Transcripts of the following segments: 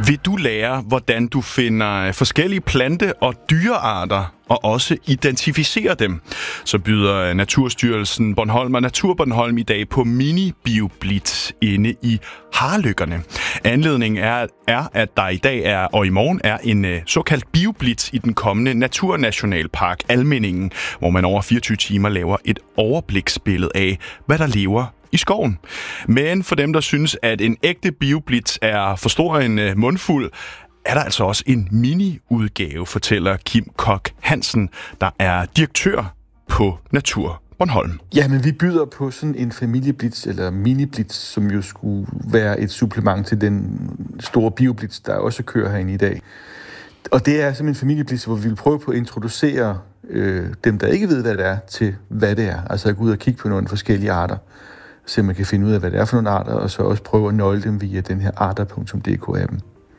Vil du lære, hvordan du finder forskellige plante- og dyrearter og også identificere dem, så byder Naturstyrelsen Bornholm og Naturbornholm i dag på mini-bioblitz inde i Harlykkerne. Anledningen er, at der i dag er og i morgen er en såkaldt bioblitz i den kommende Naturnationalpark Almindingen, hvor man over 24 timer laver et overbliksbillede af, hvad der lever i skoven. Men for dem, der synes, at en ægte bioblitz er for stor en mundfuld, er der altså også en mini-udgave, fortæller Kim Koch Hansen, der er direktør på Natur Bornholm. Ja, men vi byder på sådan en familieblitz eller mini-blitz, som jo skulle være et supplement til den store bioblitz, der også kører herinde i dag. Og det er simpelthen en familieblitz, hvor vi vil prøve på at introducere dem, der ikke ved, hvad det er, til hvad det er. Altså at gå ud og kigge på nogle forskellige arter, så man kan finde ud af, hvad det er for nogle arter, og så også prøve at nøgle dem via den her arter.dk-appen.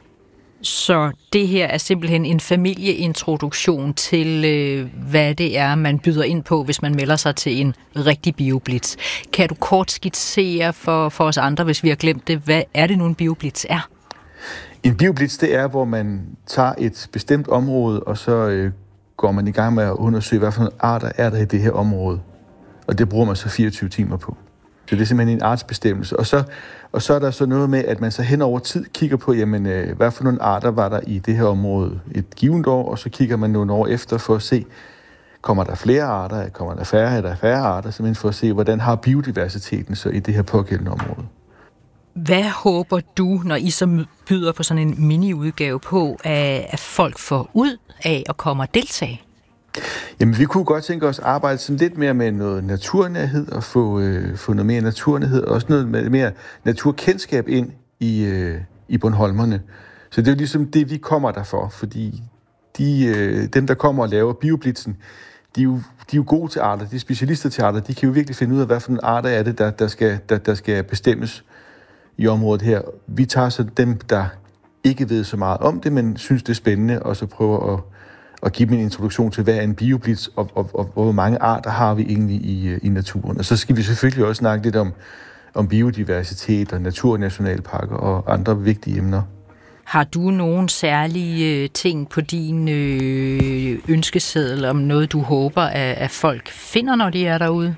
Så det her er simpelthen en familieintroduktion til, hvad det er, man byder ind på, hvis man melder sig til en rigtig bioblitz. Kan du kort skitsere for os andre, hvis vi har glemt det, hvad er det nu en bioblitz er? En bioblitz, det er, hvor man tager et bestemt område, og så går man i gang med at undersøge, hvad for nogle arter er der i det her område. Og det bruger man så 24 timer på. Så det er simpelthen en artsbestemmelse. Og så er der så noget med, at man så hen over tid kigger på, jamen, hvad for nogle arter var der i det her område et givet år, og så kigger man nogle år efter for at se, kommer der flere arter, kommer der færre, er der færre arter, simpelthen for at se, hvordan har biodiversiteten så i det her pågældende område. Hvad håber du, når I så byder på sådan en mini-udgave på, at folk får ud af at komme og deltage? Jamen, vi kunne godt tænke os at arbejde sådan lidt mere med noget naturnærhed og få noget mere naturnærhed og også noget mere naturkendskab ind i Bornholmerne. Så det er jo ligesom det, vi kommer der for, fordi dem, der kommer og laver bioblitzen, de er jo gode til arter, de er specialister til arter, de kan jo virkelig finde ud af, hvad for nogle arter er det, der skal bestemmes i området her. Vi tager så dem, der ikke ved så meget om det, men synes det er spændende, og så prøver at give dem en introduktion til, hvad er en bioblitz, og hvor mange arter har vi egentlig i naturen. Og så skal vi selvfølgelig også snakke lidt om biodiversitet og naturnationalparker og andre vigtige emner. Har du nogle særlige ting på din ønskeseddel om noget, du håber, at folk finder, når de er derude?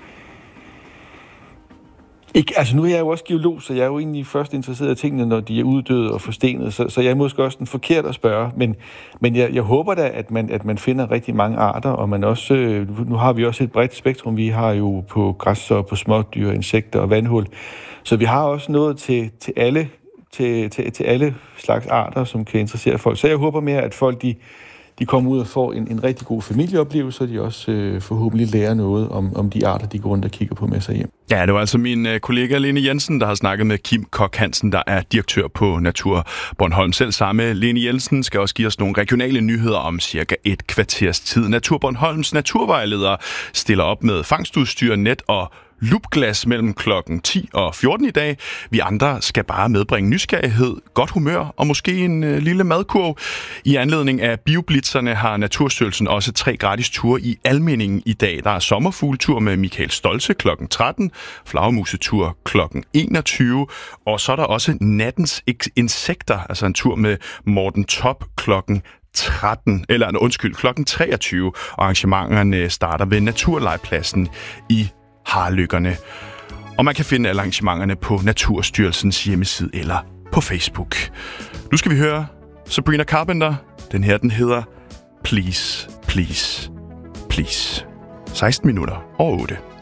Ikke, altså nu er jeg jo også geolog, så jeg er jo egentlig først interesseret i tingene, når de er uddøde og forstenet, så jeg er måske også den forkerte at spørge, men jeg håber da, at man finder rigtig mange arter, og man også, nu har vi også et bredt spektrum, vi har jo på græsser, på smådyr, insekter og vandhul, så vi har også noget til alle slags arter, som kan interessere folk, så jeg håber mere, at folk de kommer ud og får en rigtig god familieoplevelse, og de også forhåbentlig lærer noget om de arter, de går rundt og kigger på med sig hjem. Ja, det var altså min kollega Lene Jensen, der har snakket med Kim Koch Hansen, der er direktør på Natur Bornholm. Selv samme Lene Jensen skal også give os nogle regionale nyheder om cirka et kvarters tid. Natur Bornholms naturvejledere stiller op med fangstudstyr, net og lupglas mellem klokken 10 og 14 i dag. Vi andre skal bare medbringe nysgerrighed, godt humør og måske en lille madkurv. I anledning af bioblitzerne har Naturstyrelsen også 3 gratis ture i Almindingen i dag. Der er sommerfugletur med Michael Stolze klokken 13, flagermusetur klokken 21, og så er der også nattens insekter, altså en tur med Morten Top klokken klokken 23. Og arrangementerne starter ved Naturlegepladsen i Harlykkerne. Og man kan finde alle arrangementerne på Naturstyrelsens hjemmeside eller på Facebook. Nu skal vi høre Sabrina Carpenter. Den hedder Please, Please, Please. 16 minutter over 8.